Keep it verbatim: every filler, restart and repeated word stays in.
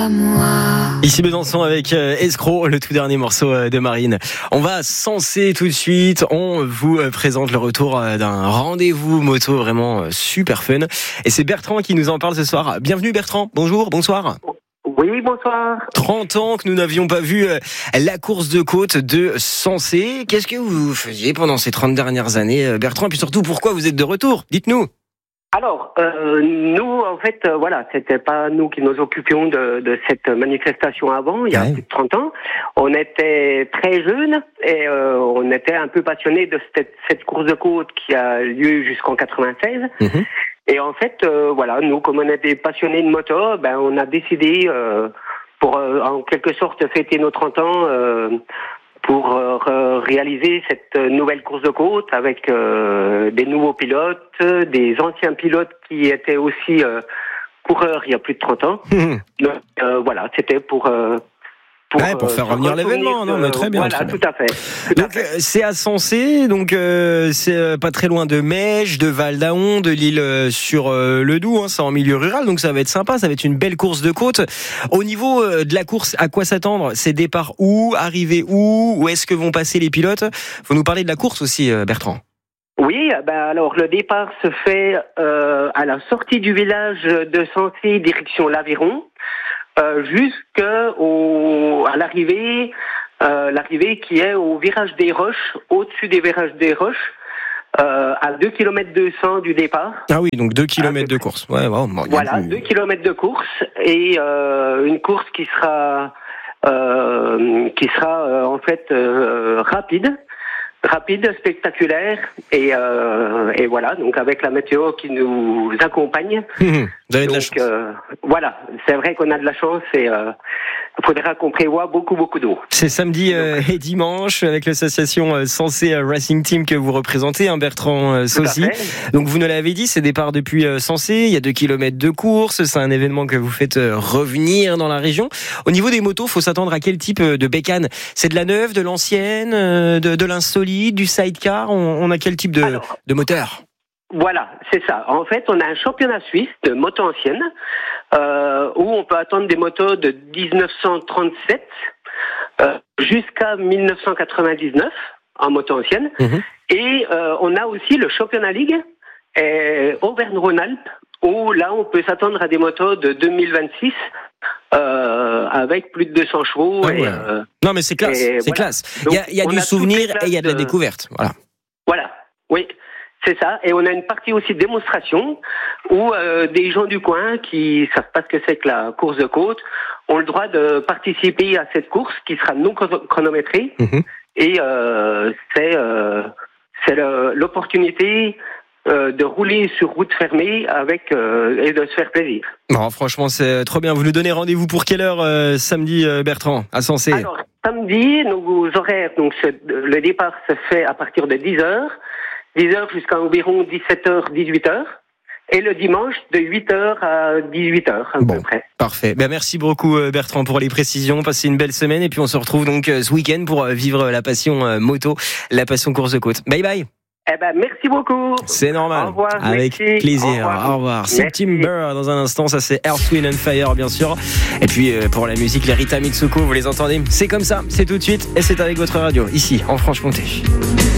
à moi. Ici Besançon avec euh, Escroc, le tout dernier morceau euh, de Marine. On va à Sensé tout de suite. On vous euh, présente le retour euh, d'un rendez-vous moto vraiment euh, super fun. Et c'est Bertrand qui nous en parle ce soir. Bienvenue Bertrand. Bonjour, bonsoir. Oui, bonsoir. trente ans que nous n'avions pas vu euh, la course de côte de Sensé. Qu'est-ce que vous faisiez pendant ces trente dernières années, euh, Bertrand? Et puis surtout, pourquoi vous êtes de retour? Dites-nous. Alors, euh, nous, en fait, euh, voilà, c'était pas nous qui nous occupions de, de cette manifestation avant, il y a ouais. plus de trente ans. On était très jeunes et euh, on était un peu passionnés de cette, cette course de côte qui a lieu jusqu'en quatre-vingt-seize. Mmh. Et en fait, euh, voilà, nous, comme on était passionnés de moto, ben, on a décidé, euh, pour euh, en quelque sorte fêter nos trente ans, euh, pour euh, réaliser cette nouvelle course de côte avec euh, des nouveaux pilotes, des anciens pilotes qui étaient aussi euh, coureurs il y a plus de trente ans. Mmh. Donc euh, voilà, c'était pour... Euh, Pour, ouais, pour faire euh, revenir l'événement, non, mais très bien. Voilà, très bien. tout à fait. Tout donc, à fait. c'est à Sensé, donc euh, c'est euh, pas très loin de Mège, de Val-d'Aon, de l'île euh, sur euh, le Doubs, hein, c'est en milieu rural, donc ça va être sympa, ça va être une belle course de côte. Au niveau euh, de la course, à quoi s'attendre? C'est départ où, arrivée où, où est-ce que vont passer les pilotes? Faut nous parler de la course aussi, euh, Bertrand. Oui, ben alors le départ se fait euh, à la sortie du village de Sensé, direction l'Aveyron. Euh, jusqu'à au, à l'arrivée, euh, l'arrivée qui est au virage des Roches, au-dessus des virages des Roches, euh, à deux kilomètres deux cents du départ. Ah oui, donc deux kilomètres de course. Ouais, wow, bon, voilà, plus... deux kilomètres de course et euh, une course qui sera, euh, qui sera euh, en fait euh, rapide. Rapide, spectaculaire et, euh, et voilà, donc avec la météo qui nous accompagne. Mmh, vous avez de donc, la chance. Euh, voilà, c'est vrai qu'on a de la chance et euh, il faudra qu'on prévoie beaucoup, beaucoup d'eau. C'est samedi euh, et dimanche avec l'association euh, Sensé Racing Team que vous représentez, hein, Bertrand euh, Saucy. Donc vous nous l'avez dit, c'est départ depuis euh, Sensé, il y a deux kilomètres de course, c'est un événement que vous faites euh, revenir dans la région. Au niveau des motos, faut s'attendre à quel type euh, de bécane? C'est de la neuve, de l'ancienne, euh, de, de l'insolite, du sidecar, on, on a quel type de, Alors, de moteur? Voilà, c'est ça. En fait, on a un championnat suisse de moto ancienne euh, où on peut attendre des motos de dix-neuf cent trente-sept euh, jusqu'à dix-neuf cent quatre-vingt-dix-neuf en moto ancienne. Mmh. Et euh, on a aussi le championnat Ligue et Auvergne-Rhône-Alpes où là, on peut s'attendre à des motos de deux mille vingt-six Euh, avec plus de deux cents chevaux. Ah ouais. et, euh, non mais c'est classe, c'est voilà. classe. Il y a, il y a du souvenir et il y a de la découverte. Voilà. Voilà, oui, c'est ça. Et on a une partie aussi de démonstration où euh, des gens du coin qui savent pas ce que c'est que la course de côte ont le droit de participer à cette course qui sera non chronométrée. Mm-hmm. Et euh, c'est, euh, c'est le, l'opportunité Euh, de rouler sur route fermée avec euh, et de se faire plaisir. Non, franchement, c'est trop bien. Vous nous donnez rendez-vous pour quelle heure euh, samedi, euh, Bertrand, à Sensé? Alors, samedi, nos horaires, donc ce, le départ se fait à partir de dix heures, dix heures jusqu'à environ dix-sept heures, dix-huit heures, et le dimanche de huit heures à dix-huit heures, à bon, peu près. Parfait. Ben, merci beaucoup, Bertrand, pour les précisions. Passez une belle semaine, et puis on se retrouve donc ce week-end pour vivre la passion moto, la passion course de côte. Bye bye. Eh ben, merci beaucoup. C'est normal. Au revoir. Avec merci. plaisir. Au revoir. Au revoir. September dans un instant. Ça, c'est Earth, Wind and Fire, bien sûr. Et puis, euh, pour la musique, les Rita Mitsuko, vous les entendez. C'est comme ça. C'est tout de suite. Et c'est avec votre radio, ici, en Franche-Comté.